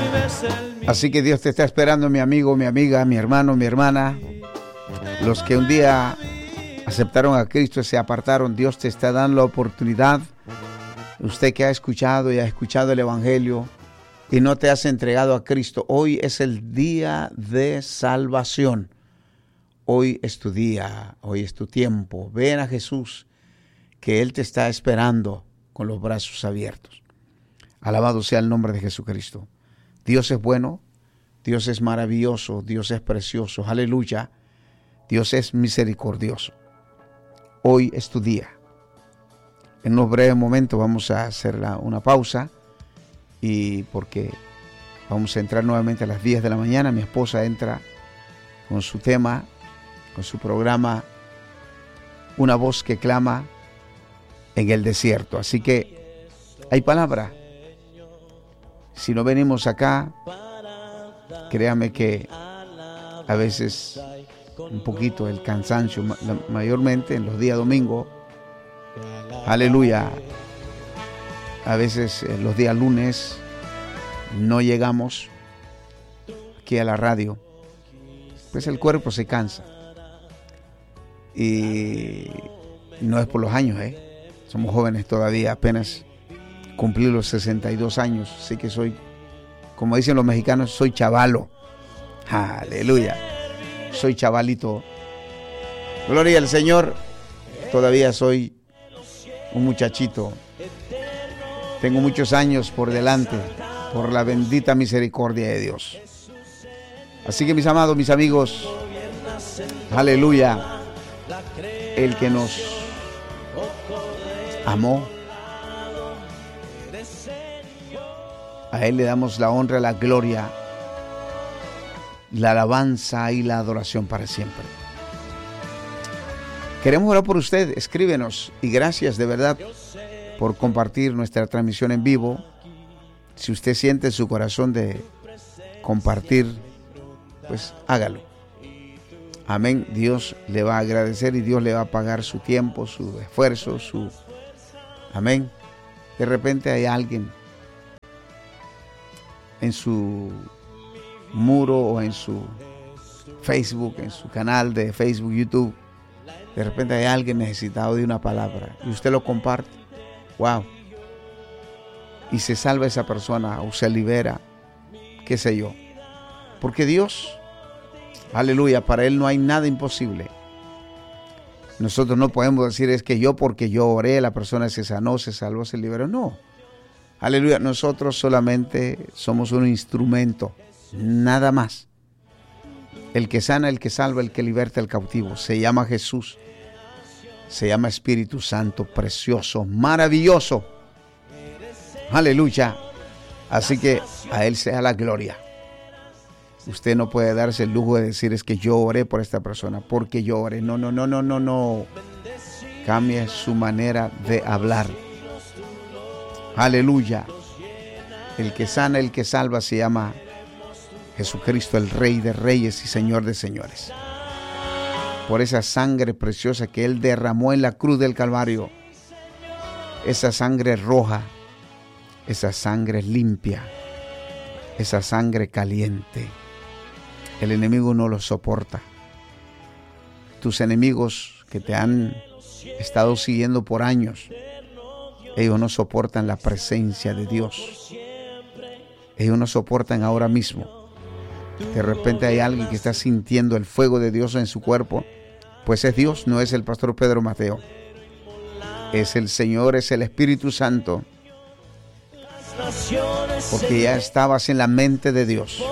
Así que Dios te está esperando, mi amigo, mi amiga, mi hermano, mi hermana. Los que un día aceptaron a Cristo y se apartaron, Dios te está dando la oportunidad. Usted que ha escuchado y ha escuchado el Evangelio y no te has entregado a Cristo, hoy es el día de salvación. Hoy es tu día, hoy es tu tiempo. Ven a Jesús, que Él te está esperando con los brazos abiertos. Alabado sea el nombre de Jesucristo. Dios es bueno, Dios es maravilloso, Dios es precioso. Aleluya. Dios es misericordioso. Hoy es tu día. En unos breves momentos vamos a hacer una pausa, y porque vamos a entrar nuevamente a las 10 de la mañana. Mi esposa entra con su tema, con su programa, Una voz que clama en el desierto. Así que hay palabra. Si no venimos acá, créame que a veces un poquito el cansancio, mayormente en los días domingos, aleluya, a veces los días lunes no llegamos aquí a la radio, pues el cuerpo se cansa. Y no es por los años, somos jóvenes todavía, apenas cumplí los 62 años, así que soy, como dicen los mexicanos, soy chavalo. Aleluya, soy chavalito. Gloria al Señor, todavía soy un muchachito. Tengo muchos años por delante, por la bendita misericordia de Dios. Así que mis amados, mis amigos, aleluya, el que nos amó, a Él le damos la honra, la gloria, la alabanza y la adoración para siempre. Queremos orar por usted, escríbenos, y gracias de verdad por compartir nuestra transmisión en vivo. Si usted siente en su corazón de compartir, pues hágalo. Amén. Dios le va a agradecer y Dios le va a pagar su tiempo, su esfuerzo, amén. De repente hay alguien en su muro o en su Facebook, en su canal de Facebook, YouTube. De repente hay alguien necesitado de una palabra y usted lo comparte. Wow. Y se salva esa persona o se libera, qué sé yo. Porque Dios, aleluya, para Él no hay nada imposible. Nosotros no podemos decir es que porque yo oré, la persona se sanó, se salvó, se liberó. No. Aleluya, nosotros solamente somos un instrumento, nada más. El que sana, el que salva, el que liberta al cautivo. Se llama Jesús. Se llama Espíritu Santo, precioso, maravilloso. Aleluya. Así que a Él sea la gloria. Usted no puede darse el lujo de decir es que yo oré por esta persona, porque yo oré. No. Cambie su manera de hablar. Aleluya. El que sana, el que salva se llama Jesucristo, el Rey de Reyes y Señor de Señores. Por esa sangre preciosa que Él derramó en la cruz del Calvario. Esa sangre roja, esa sangre limpia, esa sangre caliente. El enemigo no lo soporta. Tus enemigos que te han estado siguiendo por años, ellos no soportan la presencia de Dios. Ellos no soportan ahora mismo. De repente hay alguien que está sintiendo el fuego de Dios en su cuerpo. Pues es Dios, no es el pastor Pedro Mateo. Es el Señor, es el Espíritu Santo. Porque ya estabas en la mente de Dios.